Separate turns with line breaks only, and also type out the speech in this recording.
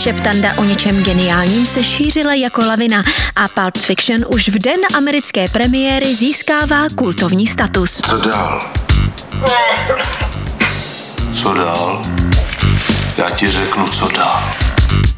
Šeptanda o něčem geniálním se šířila jako lavina a Pulp Fiction už v den americké premiéry získává kultovní status.
Co dál? Co dál? Já ti řeknu, co dál.